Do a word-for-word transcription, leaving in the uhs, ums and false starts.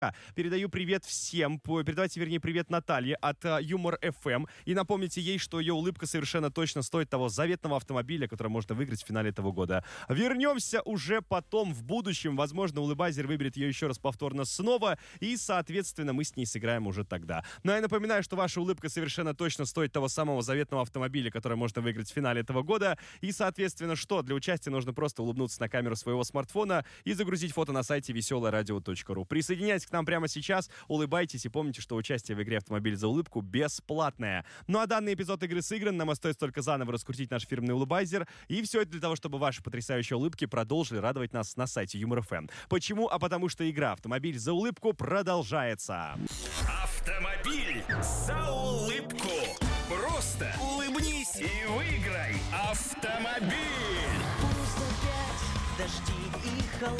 Передаю привет всем. Передавайте, вернее, привет Наталье от uh, Юмор эф эм. И напомните ей, что ее улыбка совершенно точно стоит того заветного автомобиля, который можно выиграть в финале этого года. Вернемся уже потом, в будущем. Возможно, улыбайзер выберет ее еще раз повторно снова. И, соответственно, мы с ней сыграем уже тогда. Но я напоминаю, что ваша улыбка совершенно точно стоит того самого заветного автомобиля, который можно выиграть в финале этого года. И, соответственно, что? Для участия нужно просто улыбнуться на камеру своего смартфона и загрузить фото на сайте веселое радио точка ру. Присоединяйтесь к нам прямо сейчас, улыбайтесь и помните, что участие в игре «Автомобиль за улыбку» бесплатное. Ну а данный эпизод игры сыгран, нам остается только заново раскрутить наш фирменный улыбайзер. И все это для того, чтобы ваши потрясающие улыбки продолжили радовать нас на сайте Юмор эф эм. Почему? А потому что игра «Автомобиль за улыбку» продолжается. Автомобиль за улыбку. Просто улыбнись и выиграй автомобиль. Пусть опять дожди и холода,